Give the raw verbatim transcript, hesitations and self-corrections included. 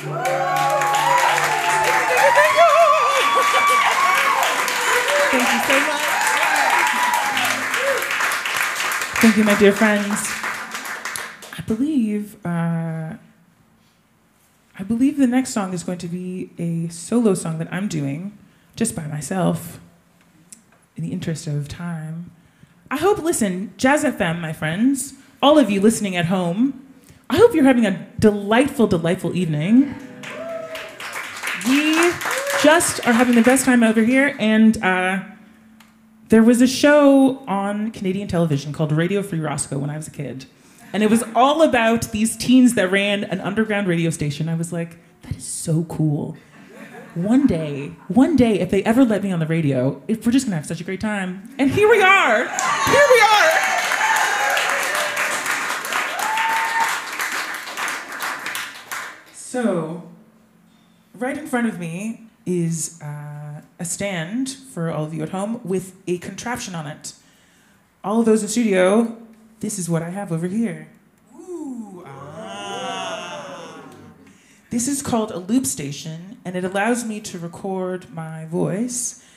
Thank you so much. Thank you, my dear friends. I believe, uh, I believe the next song is going to be a solo song that I'm doing just by myself in the interest of time. I hope, listen, Jazz F M, my friends, all of you listening at home, I hope you're having a delightful, delightful evening. We just are having the best time over here, and uh, there was a show on Canadian television called Radio Free Roscoe when I was a kid, and it was all about these teens that ran an underground radio station. I was like, that is so cool. One day, one day, if they ever let me on the radio, if we're just gonna have such a great time. And here we are, here we are. So, right in front of me is uh, a stand for all of you at home with a contraption on it. All of those in studio, this is what I have over here. Ooh, ah. This is called a loop station, and it allows me to record my voice